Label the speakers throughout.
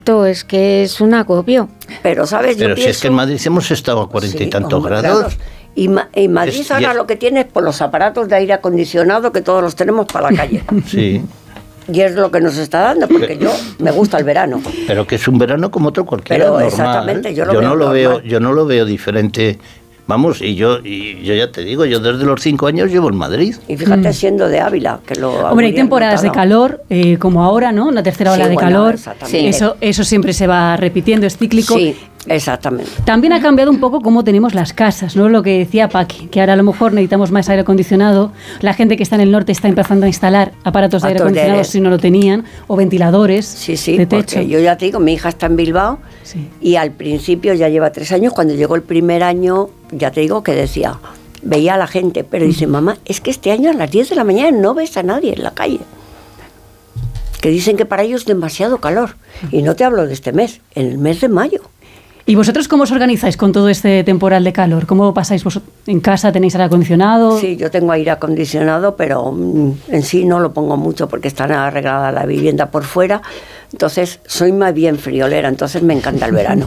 Speaker 1: Es que es un agobio.
Speaker 2: Pero, ¿sabes?
Speaker 3: Pero si es que en Madrid hemos estado a 40 y tantos grados.
Speaker 2: Y en Madrid ahora lo que tienes por los aparatos de aire acondicionado que todos los tenemos para la calle.
Speaker 3: Sí.
Speaker 2: Y es lo que nos está dando, porque yo me gusta el verano.
Speaker 3: Pero que es un verano como otro cualquiera,
Speaker 2: pero
Speaker 3: normal.
Speaker 2: Exactamente, yo
Speaker 3: no lo veo diferente. Vamos, y yo ya te digo, yo desde los 5 años llevo en Madrid.
Speaker 2: Y fíjate, siendo de Ávila, que lo...
Speaker 4: Hombre, hay temporadas de calor, como ahora, ¿no? La tercera ola de calor. Eso siempre se va repitiendo, es cíclico.
Speaker 2: Sí, exactamente.
Speaker 4: También ha cambiado un poco cómo tenemos las casas, ¿no? Lo que decía Paqui, que ahora a lo mejor necesitamos más aire acondicionado. La gente que está en el norte está empezando a instalar aparatos de aire acondicionado si no lo tenían, o ventiladores de techo.
Speaker 2: Porque yo ya te digo, mi hija está en Bilbao y al principio ya lleva 3 años, cuando llegó el primer año, ya te digo que decía, veía a la gente, pero dice, mamá, es que este año a las 10 de la mañana no ves a nadie en la calle. Que dicen que para ellos es demasiado calor. Y no te hablo de este mes, en el mes de mayo.
Speaker 4: ¿Y vosotros cómo os organizáis con todo este temporal de calor? ¿Cómo pasáis vosotros? ¿En casa tenéis aire acondicionado?
Speaker 2: Sí, yo tengo aire acondicionado, pero en sí no lo pongo mucho porque está arreglada la vivienda por fuera. Entonces, soy más bien friolera, entonces me encanta el verano.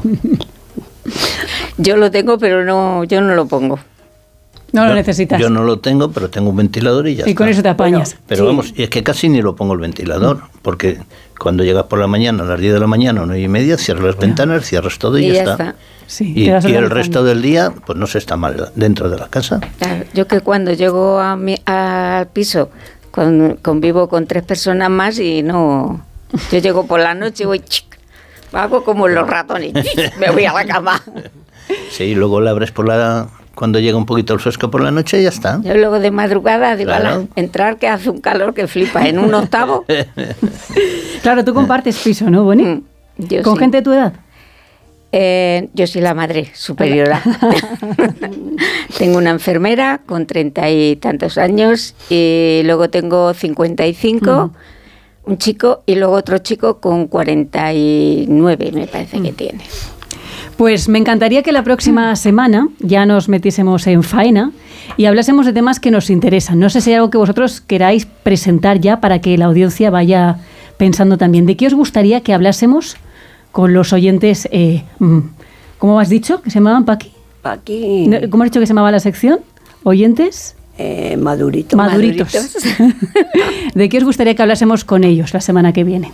Speaker 1: Yo lo tengo, pero yo no lo pongo.
Speaker 4: No lo necesitas.
Speaker 3: Yo no lo tengo, pero tengo un ventilador y ya está.
Speaker 4: Y con eso te apañas.
Speaker 3: Bueno, pero vamos, es que casi ni lo pongo el ventilador, porque cuando llegas por la mañana, a las 10 de la mañana o 9:30, cierras las ventanas, cierras todo y ya está.
Speaker 4: Sí,
Speaker 3: y el resto del día, pues no se está mal dentro de la casa.
Speaker 1: Claro, yo que cuando llego al piso, convivo con 3 personas más y no... Yo llego por la noche y voy... hago como los ratones, me voy a la cama.
Speaker 3: Sí, y luego la abres cuando llega un poquito el fresco por la noche y ya está.
Speaker 1: Yo luego de madrugada digo, entrar que hace un calor que flipa en un octavo.
Speaker 4: Claro, tú compartes piso, ¿no, Boni? ¿Con gente de tu edad?
Speaker 1: Yo soy la madre superiora. Tengo una enfermera con 30 y tantos años y luego tengo 55, un chico y luego otro chico con 49, me parece que tiene.
Speaker 4: Pues me encantaría que la próxima semana ya nos metiésemos en faena y hablásemos de temas que nos interesan. No sé si hay algo que vosotros queráis presentar ya para que la audiencia vaya pensando también. ¿De qué os gustaría que hablásemos con los oyentes? ¿Cómo has dicho que se llamaban, Paqui?
Speaker 2: Paqui.
Speaker 4: ¿Cómo has dicho que se llamaba la sección? ¿Oyentes?
Speaker 2: Maduritos.
Speaker 4: ¿De qué os gustaría que hablásemos con ellos la semana que viene?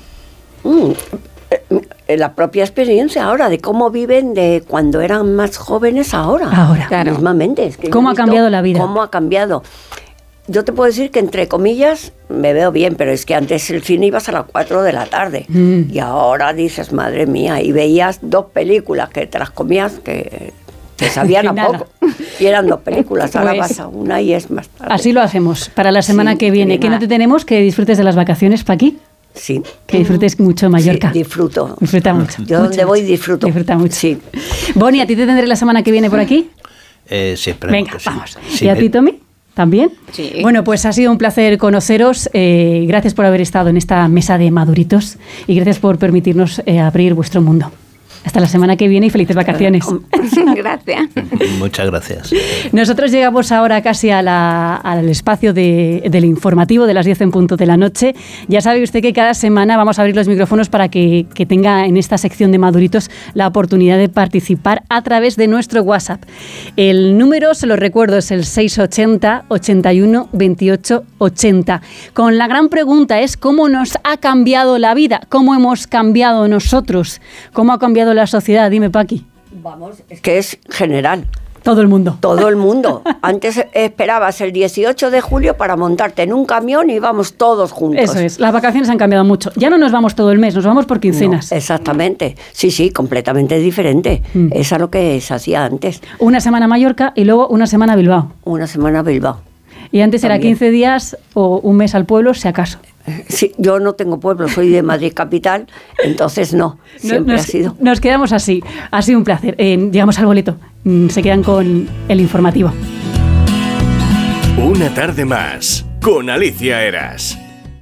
Speaker 2: La propia experiencia ahora, de cómo viven de cuando eran más jóvenes ahora.
Speaker 4: Claro.
Speaker 2: Mismamente. Es que
Speaker 4: ¿Cómo ha cambiado la vida?
Speaker 2: ¿Cómo ha cambiado? Yo te puedo decir que, entre comillas, me veo bien, pero es que antes el cine ibas a las 4 de la tarde. Y ahora dices, madre mía, y veías 2 películas que te las comías que te sabían a poco. Y eran 2 películas, ahora vas a una y es más tarde.
Speaker 4: Así lo hacemos para la semana que viene. ¿Qué no te tenemos? Que disfrutes de las vacaciones, Paqui.
Speaker 2: Sí.
Speaker 4: Que disfrutes mucho en Mallorca.
Speaker 2: Sí, disfruto.
Speaker 4: Disfruta mucho.
Speaker 2: Yo donde voy disfruto.
Speaker 4: Disfruta mucho.
Speaker 2: Sí.
Speaker 4: Boni, ¿a ti te tendré la semana que viene por aquí?
Speaker 3: Sí,
Speaker 4: venga,
Speaker 3: sí.
Speaker 4: vamos. Sí, ¿y a ti, Tommy? ¿También?
Speaker 1: Sí.
Speaker 4: Bueno, pues ha sido un placer conoceros. Gracias por haber estado en esta mesa de maduritos y gracias por permitirnos abrir vuestro mundo. Hasta la semana que viene y felices vacaciones.
Speaker 1: Gracias.
Speaker 3: Muchas gracias.
Speaker 4: Nosotros llegamos ahora casi al espacio del informativo de las 10 en punto de la noche. Ya sabe usted que cada semana vamos a abrir los micrófonos para que tenga en esta sección de maduritos la oportunidad de participar a través de nuestro WhatsApp. El número, se lo recuerdo, es el 680 81 28 80. Con la gran pregunta es ¿cómo nos ha cambiado la vida? ¿Cómo hemos cambiado nosotros? ¿Cómo ha cambiado la sociedad? Dime, Paqui.
Speaker 2: Vamos, es que es general.
Speaker 4: Todo el mundo.
Speaker 2: Todo el mundo. Antes esperabas el 18 de julio para montarte en un camión y íbamos todos juntos.
Speaker 4: Eso es. Las vacaciones han cambiado mucho. Ya no nos vamos todo el mes, nos vamos por quincenas.
Speaker 2: No, exactamente. Sí, completamente diferente. Es a lo que se hacía antes.
Speaker 4: Una semana a Mallorca y luego una semana a Bilbao.
Speaker 2: Una semana a Bilbao.
Speaker 4: Y antes también. Era 15 días o un mes al pueblo, si acaso.
Speaker 2: Sí, yo no tengo pueblo, soy de Madrid capital, entonces no, siempre ha sido.
Speaker 4: Nos quedamos así, ha sido un placer. Llegamos al boleto, se quedan con el informativo.
Speaker 5: Una tarde más, con Alicia Eras.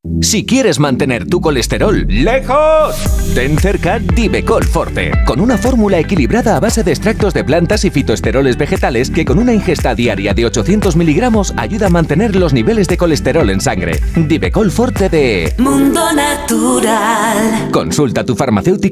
Speaker 5: Si quieres mantener tu colesterol lejos, ten cerca Divecol Forte, con una fórmula equilibrada a base de extractos de plantas y fitoesteroles vegetales que con una ingesta diaria de 800 miligramos ayuda a mantener los niveles de colesterol en sangre. Divecol Forte de Mundo Natural. Consulta a tu farmacéutico